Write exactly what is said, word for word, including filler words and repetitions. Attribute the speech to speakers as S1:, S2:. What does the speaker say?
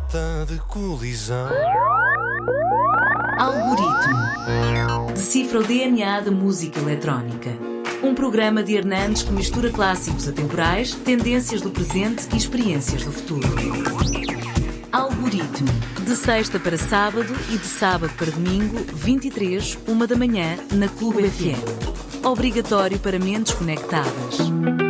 S1: rota de colisão.
S2: Algoritmo. Decifra o D N A da música eletrónica. Um programa de Hernandes que mistura clássicos atemporais, tendências do presente e experiências do futuro. Algoritmo. De sexta para sábado e de sábado para domingo, vinte e três, uma da manhã, na Clube F M. Obrigatório para mentes conectadas.